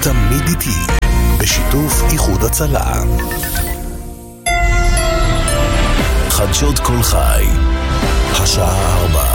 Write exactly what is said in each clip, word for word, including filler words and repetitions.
תמיד איתי, בשיתוף איחוד הצלה. חדשות כל חי, השעה ארבע.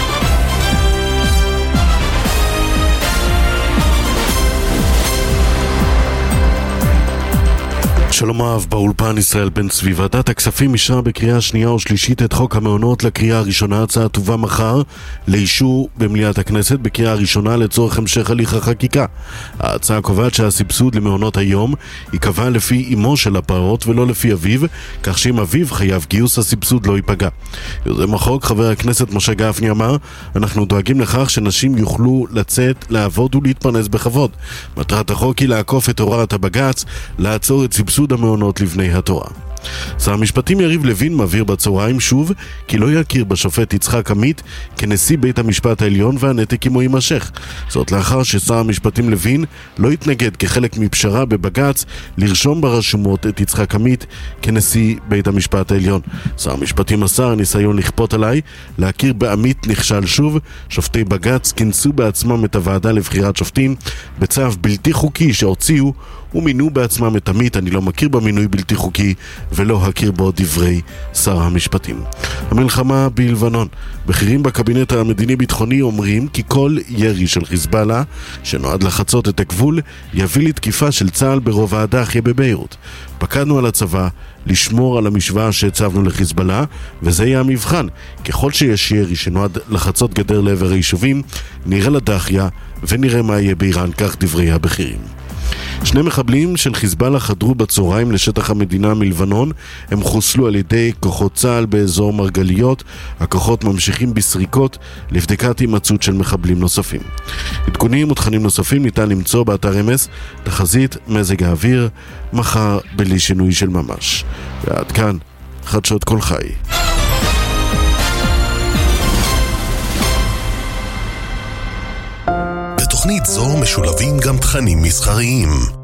שלום אהב, באולפן ישראל בן צבי. ועדת הכספים אישרה בקריאה שנייה או שלישית את חוק המעונות לקריאה הראשונה. הצעה תובא מחר לאישור במליאת הכנסת בקריאה הראשונה לצורך המשך הליך החקיקה. ההצעה קובעת שהסבסוד למעונות היום ייקבע לפי אמו של הפעוט ולא לפי אביו, כך שאם אביו חייב גיוס הסבסוד לא ייפגע. יוזם החוק חבר הכנסת משה גפני אמר, אנחנו דואגים לכך שנשים יוכלו לצאת, לעבוד ולהתפרנס בכבוד. מטרת החוק היא לעקוף את הוראת הבג"ץ, לעצור את סבסוד המעונות לבני התורה. שר המשפטים יריב לוין מבהיר בצהריים שוב כי לא יכיר בשופט יצחק עמית כנשיא בית המשפט העליון והנתק עמו יימשך. זאת לאחר ששר המשפטים לוין לא התנגד כחלק מפשרה בבג"ץ לרשום ברשומות את יצחק עמית כנשיא בית המשפט העליון. שר המשפטים מסר, ניסיון לכפות עליי להכיר בעמית נכשל שוב. שופטי בג"ץ כינסו בעצמם את הוועדה לבחירת שופטים בצו בלתי חוקי שהוציאו ומינו בעצמם את עמית. אני לא מכיר במינוי בלתי חוקי ולא הכיר בו, דברי שר המשפטים. המלחמה בלבנון. בכירים בקבינט המדיני-ביטחוני אומרים כי כל ירי של חיזבאללה שנועד לחצות את הגבול יביא לתקיפה של צה"ל ברובע הדאחייה בביירות. פקדנו על הצבא לשמור על המשוואה שהצבנו לחיזבאללה, וזה יהיה המבחן. ככל שיש ירי שנועד לחצות גדר לעבר היישובים, נראה לדאחייה ונראה מה יהיה באיראן, כך דברי הבכירים. שני מחבלים של חיזבאללה חדרו בצהריים לשטח המדינה מלבנון. הם חוסלו על ידי כוחות צה"ל באזור מרגליות. הכוחות ממשיכים בסריקות לבדיקת הימצאות של מחבלים נוספים. עדכונים ותכנים נוספים ניתן למצוא באתר אמס. תחזית מזג האוויר מחר בלי שינוי של ממש. ועד כאן חדשות כל חי. בתוכנית זו משולבים גם תכנים מסחריים.